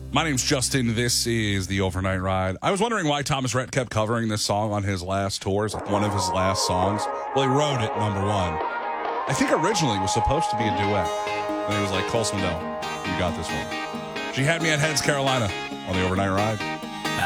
My name's Justin. This is the Overnight Ride. I was wondering why Thomas Rhett kept covering this song on his last tours, like one of his last songs. Well, he wrote it, number one. I think originally it was supposed to be a duet. And he was like, Cole Swindell, you got this one. She had me at Heads, Carolina on the Overnight Ride.